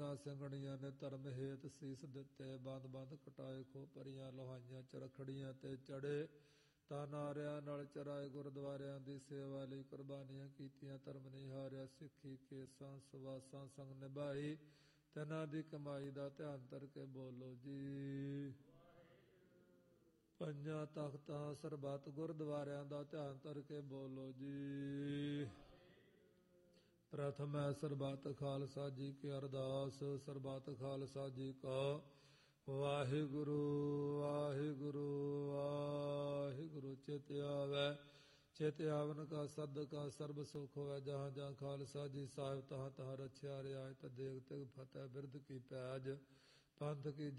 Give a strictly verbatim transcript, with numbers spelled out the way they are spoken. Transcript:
ਸਿੰਘਣੀਆਂ ਸਿੰਘਣੀਆਂ ਨੇ ਧਰਮ ਹੇਤ ਸੀਸ ਦਿੱਤੇ, ਬੰਦ ਬੰਦ ਕਟਾਏ ਖੋ ਭਰੀਆਂ ਲੋਹਾਈਆਂ ਚਰਖੜੀਆਂ ਤੇ ਚੜੇ, ਤਾਂ ਨਾਰਿਆਂ ਨਾਲ ਚਰਾਏ ਗੁਰਦੁਆਰਿਆਂ ਦੀ ਸੇਵਾ ਲਈ ਕੁਰਬਾਨੀਆਂ ਕੀਤੀਆਂ, ਧਰਮ ਨਹੀਂ ਹਾਰਿਆ, ਸਿੱਖੀ ਕੇਸਾਂ ਸਵਾਸਾਂ ਸੰਗ ਨਿਭਾਈ, ਤੈਨਾਂ ਦੀ ਕਮਾਈ ਦਾ ਧਿਆਨ ਧਰ ਕੇ ਬੋਲੋ ਜੀ। ਪੰਜਾਂ ਤਖਤਾਂ ਸਰਬੱਤ ਗੁਰਦੁਆਰਿਆਂ ਦਾ ਧਿਆਨ ਧਰ ਕੇ ਬੋਲੋ ਜੀ। ਪ੍ਰਥਮ ਹੈ ਸਰਬੱਤ ਖਾਲਸਾ ਜੀ ਕੀ ਅਰਦਾਸ, ਸਰਬੱਤ ਖਾਲਸਾ ਜੀ ਕਾ ਵਾਹਿਗੁਰੂ ਵਾਹਿਗੁਰੂ ਵਾਹਿਗੁਰੂ। ਚਿਤ ਆਵੈ ਚਿਤ ਆਵਨ ਕਾ ਸਦਕਾ ਸਰਬ ਸੁਖ ਹੋਵੇ, ਜਹਾਂ ਜਹਾਂ ਖਾਲਸਾ ਜੀ ਸਾਹਿਬ ਤਹਾਂ ਤਹਾਂ ਰਛਿਆ ਰਿਆਇਤ, ਦੇਗ ਤਿਗ ਫਤਿਹ ਬਿਰਦ ਕੀ ਪੈਜ, ਪੰਥ ਕੀ